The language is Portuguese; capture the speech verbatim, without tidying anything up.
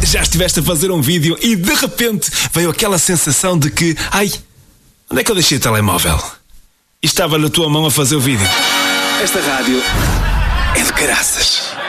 Já estiveste a fazer um vídeo e de repente veio aquela sensação de que, ai, onde é que eu deixei o telemóvel? E estava na tua mão a fazer o vídeo. Esta rádio é de caraças.